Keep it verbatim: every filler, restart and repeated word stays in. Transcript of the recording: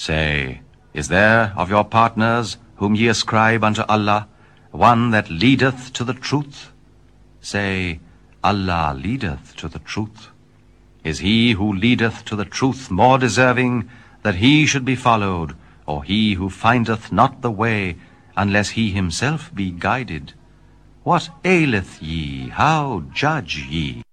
Say, is there of your partners, whom ye ascribe unto Allah, one that leadeth to the truth? Say, Allah leadeth to the truth. Is he who leadeth to the truth more deserving that he should be followed, or he who findeth not the way, unless he himself be guided? What aileth ye? How judge ye?